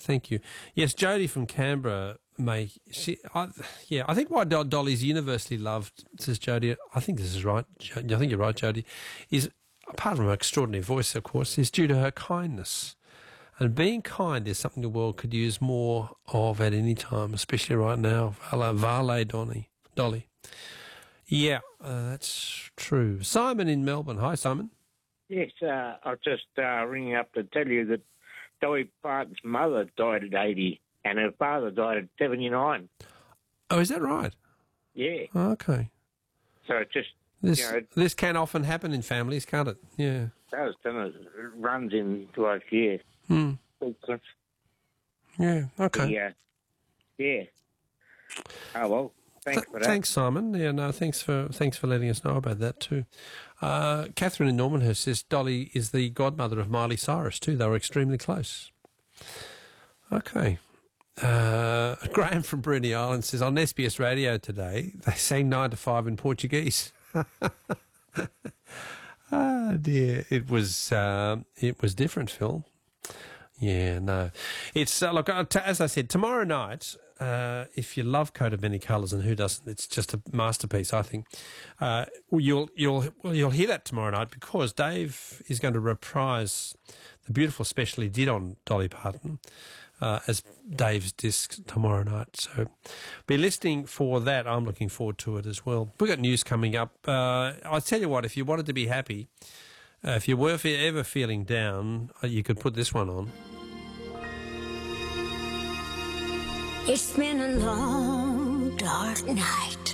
Thank you. Yes, Jodie from Canberra. I think why Dolly's universally loved, says Jodie. I think this is right. I think you're right, Jodie. Is apart from her extraordinary voice, of course, is due to her kindness. And being kind is something the world could use more of at any time, especially right now. Vale Dolly. Yeah, that's true. Simon in Melbourne. Hi, Simon. Yes, I was just ringing up to tell you that Dolly Parton's mother died at 80 and her father died at 79. Oh, is that right? Yeah. Oh, okay. So it just, this can often happen in families, can't it? Yeah. It runs in like, yeah. Yeah, okay. Yeah. Oh, well, thanks for that. Thanks, Simon. Yeah, no, thanks for letting us know about that too. Catherine in Normanhurst says Dolly is the godmother of Miley Cyrus too. They were extremely close. Okay. Graham from Bruny Island says, on SBS Radio today, they sang 9 to 5 in Portuguese. Oh, dear. It was different, Phil. Yeah, no. It's, look, as I said, tomorrow night, if you love Coat of Many Colours, and who doesn't, it's just a masterpiece, I think. You'll hear that tomorrow night because Dave is going to reprise the beautiful special he did on Dolly Parton as Dave's disc tomorrow night. So be listening for that. I'm looking forward to it as well. We've got news coming up. I'll tell you what, if you wanted to be happy, if you were ever feeling down, you could put this one on. It's been a long, dark night.